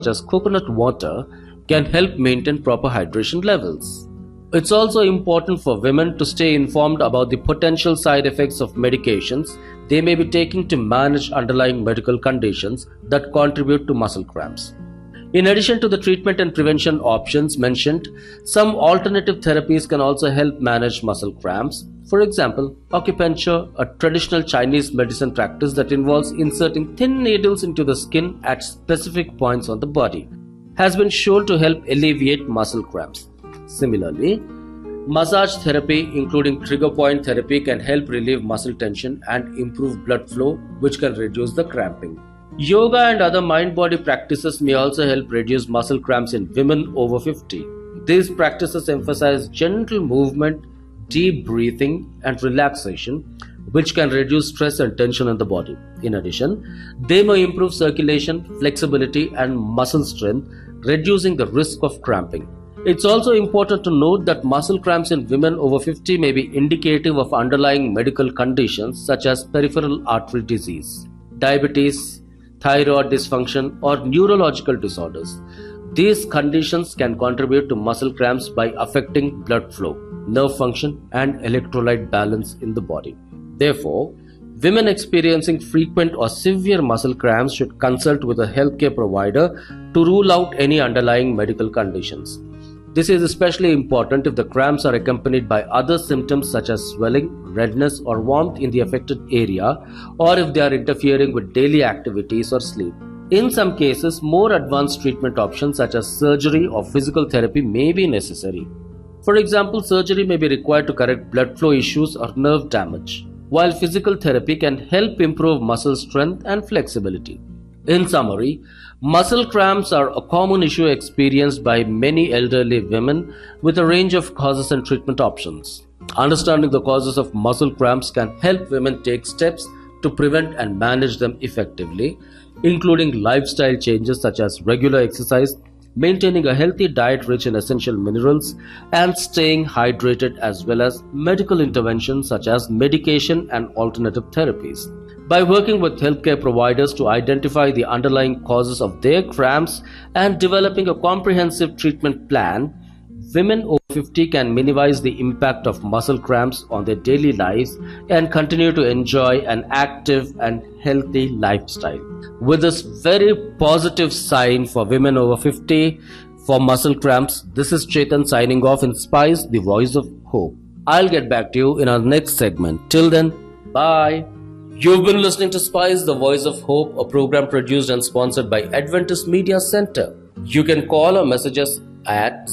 as coconut water can help maintain proper hydration levels. It's also important for women to stay informed about the potential side effects of medications they may be taking to manage underlying medical conditions that contribute to muscle cramps. In addition to the treatment and prevention options mentioned, some alternative therapies can also help manage muscle cramps. For example, acupuncture, a traditional Chinese medicine practice that involves inserting thin needles into the skin at specific points on the body, has been shown to help alleviate muscle cramps. Similarly, massage therapy, including trigger point therapy, can help relieve muscle tension and improve blood flow, which can reduce the cramping. Yoga and other mind-body practices may also help reduce muscle cramps in women over 50. These practices emphasize gentle movement, deep breathing, and relaxation, which can reduce stress and tension in the body. In addition, they may improve circulation, flexibility, and muscle strength, reducing the risk of cramping. It's also important to note that muscle cramps in women over 50 may be indicative of underlying medical conditions such as peripheral artery disease, diabetes, thyroid dysfunction, or neurological disorders. These conditions can contribute to muscle cramps by affecting blood flow, nerve function, and electrolyte balance in the body. Therefore, women experiencing frequent or severe muscle cramps should consult with a healthcare provider to rule out any underlying medical conditions. This is especially important if the cramps are accompanied by other symptoms such as swelling, redness, or warmth in the affected area, or if they are interfering with daily activities or sleep. In some cases, more advanced treatment options such as surgery or physical therapy may be necessary. For example, surgery may be required to correct blood flow issues or nerve damage, while physical therapy can help improve muscle strength and flexibility. In summary, muscle cramps are a common issue experienced by many elderly women with a range of causes and treatment options. Understanding the causes of muscle cramps can help women take steps to prevent and manage them effectively, including lifestyle changes such as regular exercise, maintaining a healthy diet rich in essential minerals, and staying hydrated, as well as medical interventions such as medication and alternative therapies. By working with healthcare providers to identify the underlying causes of their cramps and developing a comprehensive treatment plan, women over 50 can minimize the impact of muscle cramps on their daily lives and continue to enjoy an active and healthy lifestyle. With this very positive sign for women over 50 for muscle cramps, this is Chetan signing off in Spice, the Voice of Hope. I'll get back to you in our next segment. Till then, bye. You've been listening to Spice, the Voice of Hope, a program produced and sponsored by Adventist Media Center. You can call or message us at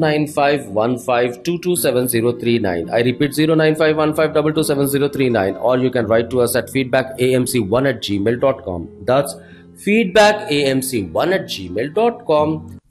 09515227039. I repeat, 09515227039, or you can write to us at feedbackamc1@gmail.com. That's feedbackamc1@gmail.com.